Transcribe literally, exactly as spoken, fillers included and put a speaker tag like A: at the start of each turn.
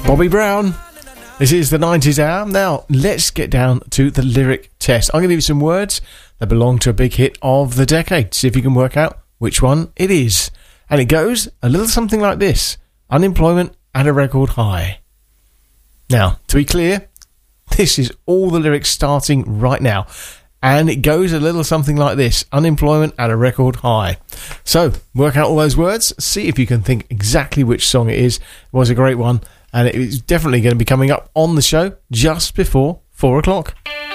A: Bobby Brown. This is the nineties hour. Now, let's get down to the lyric test. I'm going to give you some words that belong to a big hit of the decade. See if you can work out which one it is. And it goes a little something like this. Unemployment at a record high. Now, to be clear, this is all the lyrics starting right now. And it goes a little something like this. Unemployment at a record high. So, work out all those words. See if you can think exactly which song it is. It was a great one. And it's definitely going to be coming up on the show just before four o'clock.